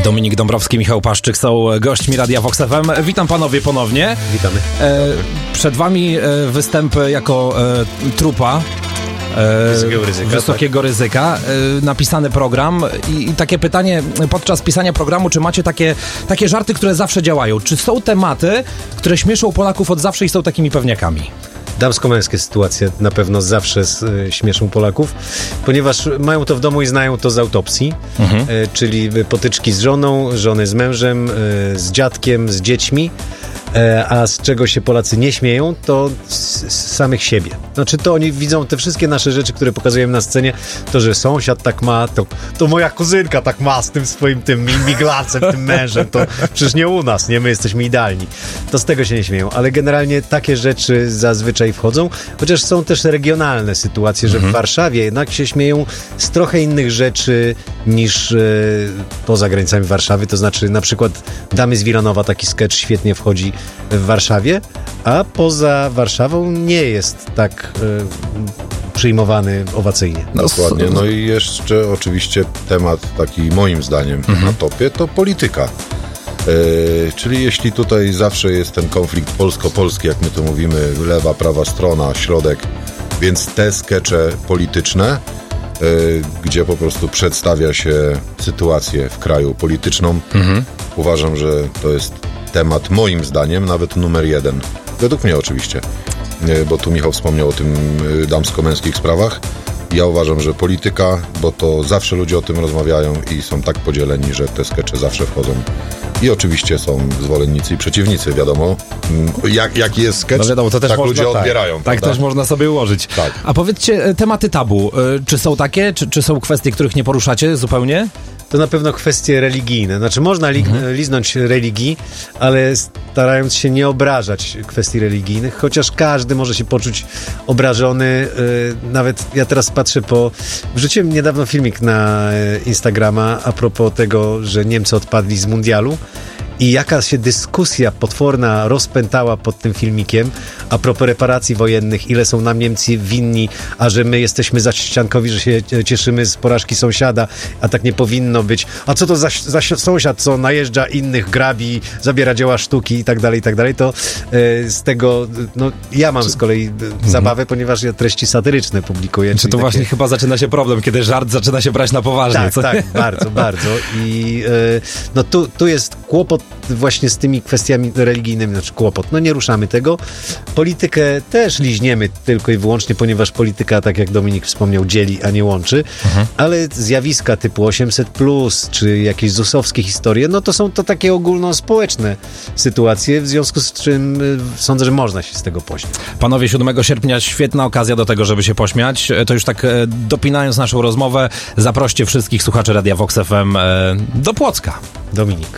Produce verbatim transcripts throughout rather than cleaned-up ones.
Dominik Dąbrowski, Michał Paszczyk są gośćmi Radia Vox F M. Witam panowie ponownie. Witamy. E, przed wami e, występ jako e, trupa. E, Wysokiego ryzyka. Wysokiego tak. ryzyka. E, napisany program I, i takie pytanie podczas pisania programu, czy macie takie, takie żarty, które zawsze działają? Czy są tematy, które śmieszą Polaków od zawsze i są takimi pewniakami? Damsko-męskie sytuacje na pewno zawsze y, śmieszą Polaków, ponieważ mają to w domu i znają to z autopsji, mhm. y, czyli potyczki z żoną, żony z mężem, y, z dziadkiem, z dziećmi. A z czego się Polacy nie śmieją, to z, z samych siebie. Znaczy to oni widzą te wszystkie nasze rzeczy, które pokazujemy na scenie, to, że sąsiad tak ma, to, to moja kuzynka tak ma z tym swoim tym miglacem, tym mężem, to przecież nie u nas, nie? My jesteśmy idealni. To z tego się nie śmieją, ale generalnie takie rzeczy zazwyczaj wchodzą, chociaż są też regionalne sytuacje, że mhm. w Warszawie jednak się śmieją z trochę innych rzeczy niż e, poza granicami Warszawy, to znaczy na przykład Damy z Wilanowa, taki sketch świetnie wchodzi w Warszawie, a poza Warszawą nie jest tak y, przyjmowany owacyjnie. Dokładnie. No i jeszcze oczywiście temat taki moim zdaniem mhm. na topie to polityka. Yy, czyli jeśli tutaj zawsze jest ten konflikt polsko-polski, jak my to mówimy, lewa, prawa strona, środek, więc te skecze polityczne, yy, gdzie po prostu przedstawia się sytuację w kraju polityczną, mhm. uważam, że to jest temat, moim zdaniem, nawet numer jeden. Według mnie oczywiście. Bo tu Michał wspomniał o tym damsko-męskich sprawach. Ja uważam, że polityka, bo to zawsze ludzie o tym rozmawiają i są tak podzieleni, że te skecze zawsze wchodzą. I oczywiście są zwolennicy i przeciwnicy, wiadomo. Jak, jaki jest skecz, no wiadomo, to też tak można, ludzie tak, odbierają. Tak prawda? też można sobie ułożyć. Tak. A powiedzcie, tematy tabu, czy są takie? Czy, czy są kwestie, których nie poruszacie zupełnie? To na pewno kwestie religijne. Znaczy można li- mhm. liznąć religii, ale starając się nie obrażać kwestii religijnych, chociaż każdy może się poczuć obrażony. Yy, nawet ja teraz patrzę po... Wrzuciłem niedawno filmik na Instagrama a propos tego, że Niemcy odpadli z mundialu. I jaka się dyskusja potworna rozpętała pod tym filmikiem a propos reparacji wojennych, ile są nam Niemcy winni, a że my jesteśmy zaściankowi, że się cieszymy z porażki sąsiada, a tak nie powinno być. A co to za, za sąsiad, co najeżdża innych, grabi, zabiera dzieła sztuki i tak dalej, i tak dalej. To e, z tego, no ja mam z kolei mhm. zabawę, ponieważ ja treści satyryczne publikuję. Czy to takie... właśnie chyba zaczyna się problem, kiedy żart zaczyna się brać na poważnie. Tak, co? tak, bardzo, bardzo. I e, no tu, tu jest kłopot właśnie z tymi kwestiami religijnymi, znaczy kłopot. No nie ruszamy tego. Politykę też liźniemy tylko i wyłącznie, ponieważ polityka, tak jak Dominik wspomniał, dzieli, a nie łączy. Mhm. Ale zjawiska typu osiemset plus, czy jakieś zusowskie historie, no to są to takie ogólnospołeczne sytuacje, w związku z czym y, sądzę, że można się z tego pośmiać. Panowie, siódmego sierpnia świetna okazja do tego, żeby się pośmiać. To już tak e, dopinając naszą rozmowę, zaproście wszystkich słuchaczy Radia Vox F M e, do Płocka. Dominik.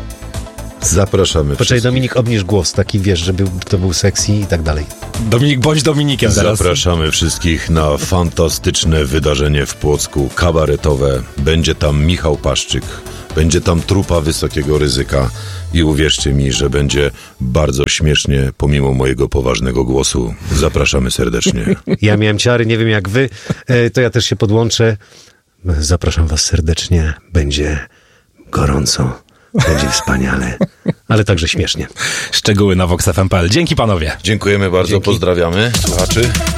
Zapraszamy Poczekaj, wszystkich. Dominik, obniż głos, taki wiesz, żeby to był sexy i tak dalej. Dominik, bądź Dominikiem teraz. Zapraszamy wszystkich na fantastyczne wydarzenie w Płocku, kabaretowe. Będzie tam Michał Paszczyk, będzie tam trupa wysokiego ryzyka i uwierzcie mi, że będzie bardzo śmiesznie, pomimo mojego poważnego głosu. Zapraszamy serdecznie. Ja miałem ciary, nie wiem jak wy, to ja też się podłączę. Zapraszam was serdecznie, będzie gorąco. Będzie wspaniale, ale także śmiesznie. Szczegóły na vox f m kropka p l. Dzięki panowie. Dziękujemy bardzo, Dzięki. Pozdrawiamy słuchaczy.